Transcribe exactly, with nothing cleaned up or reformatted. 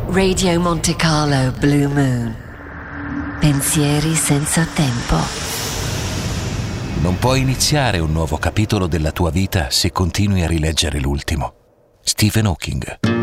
Radio Monte Carlo Blue Moon. Pensieri senza tempo. Non puoi iniziare un nuovo capitolo della tua vita se continui a rileggere l'ultimo. Stephen Hawking.